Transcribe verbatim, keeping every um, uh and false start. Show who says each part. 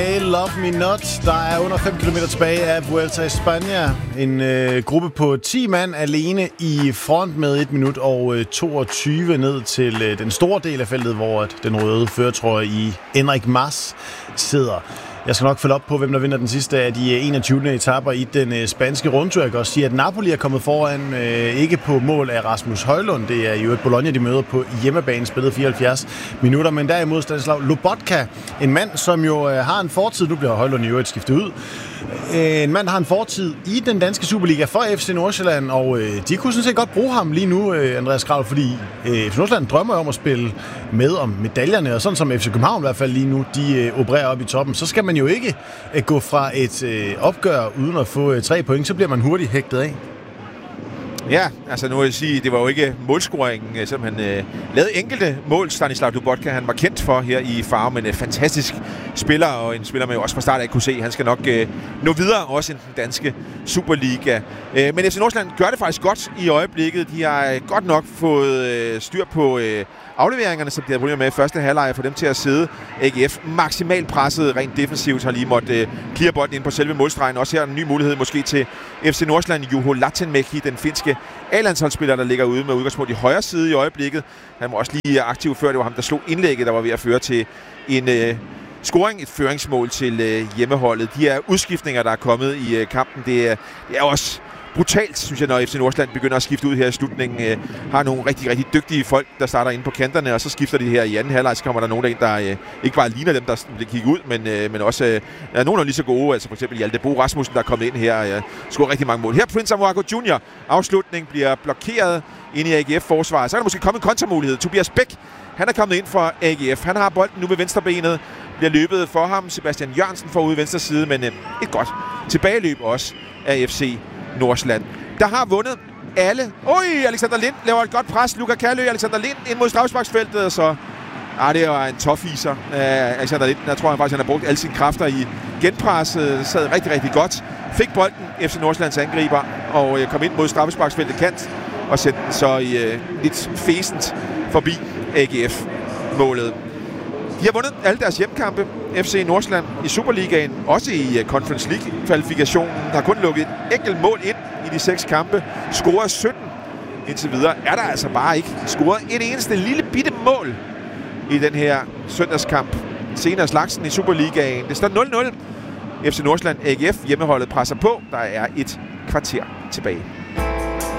Speaker 1: Love Me Not. Der er under fem kilometer tilbage af Vuelta a España. En øh, gruppe på ti mand alene i front med et minut og øh, toogtyve ned til øh, den store del af feltet, hvor at den røde førertrøje i Enric Mas sidder. Jeg skal nok følge op på, hvem der vinder den sidste af de enogtyve etaper i den øh, spanske rundtur. Jeg kan også sige, at Napoli er kommet foran, øh, ikke på mål af Rasmus Højlund. Det er jo et Bologna, de møder på hjemmebane, spillet fireoghalvfjerds minutter. Men derimod Stanislav Lobotka, en mand, som jo øh, har en fortid. Nu bliver Højlund i øvrigt skiftet ud. En mand har en fortid i den danske Superliga for F C Nordsjælland, og øh, de kunne sådan set godt bruge ham lige nu, øh, Andreas Grav, fordi øh, F C Nordsjælland drømmer om at spille med om medaljerne, og sådan som F C København i hvert fald lige nu, de øh, opererer op i toppen, så skal man jo ikke øh, gå fra et øh, opgør uden at få øh, tre point, så bliver man hurtigt hægtet af.
Speaker 2: Ja, altså nu vil jeg sige, det var jo ikke målscoringen, selvom han øh, lavede enkelte mål, Stanislav Lobotka, han var kendt for her i Farve, men en fantastisk spiller, og en spiller, man jo også fra start af kunne se, han skal nok øh, nå videre, også i den danske Superliga. Øh, men F C Nordsjælland gør det faktisk godt i øjeblikket. De har godt nok fået øh, styr på øh, afleveringerne, som de havde problemer med i første halvleg, for dem til at sidde. A G F maksimalt presset, rent defensivt, har lige måttet øh, clear bolden ind på selve målstregen. Også her en ny mulighed måske til F C Nordsjælland. Juho Latinmäki, den finske A-landsholdsspiller, der ligger ude med udgangspunkt i højre side i øjeblikket. Han var også lige aktiv før, det var ham, der slog indlægget, der var ved at føre til en øh, scoring, et føringsmål til øh, hjemmeholdet. De her udskiftninger, der er kommet i øh, kampen, det er, det er også brutalt, synes jeg, når F C Nordsjælland begynder at skifte ud her i slutningen. Øh, har nogle rigtig, rigtig dygtige folk, der starter inde på kanterne, og så skifter de her i anden halvleg, så kommer der nogen der ind, der øh, ikke bare ligner dem, der bliver kigget ud, men, øh, men også øh, er nogen, der er lige så gode. Altså for eksempel Hjalte Bo Rasmussen, der er kommet ind her, øh, scorer rigtig mange mål. Her Prince Amoako junior Afslutning bliver blokeret inde i A G F-forsvaret. Så kan der måske komme en kontramulighed. Tobias Bæk, han er kommet ind for A G F. Han har bolden nu ved venstrebenet. Bliver løbet for ham. Sebastian Jørgensen får ude venstre side, men øh, et godt tilbageløb også af F C Nordsjælland, der har vundet alle. Oj, Alexander Lind laver et godt pres. Luka Kærlø, Alexander Lind ind mod straffesparksfeltet, så ah, det var en tough-iser af Alexander Lind. Jeg tror han faktisk, han har brugt alle sine kræfter i genpresset. Sad rigtig, rigtig godt. Fik bolden F C Nordsjællands angriber og kom ind mod straffesparksfeltet kant og sendte den så i uh, lidt fæsent forbi A G F-målet. De har vundet alle deres hjemmekampe, F C Nordsjælland, i Superligaen, også i Conference League-kvalifikationen. Der har kun lukket et enkelt mål ind i de seks kampe. Scoret sytten indtil videre. Er der altså bare ikke scoret et eneste lille bitte mål i den her søndagskamp. Senere slagsen i Superligaen. Det står nul nul. F C Nordsjælland A G F hjemmeholdet presser på. Der er et kvarter tilbage.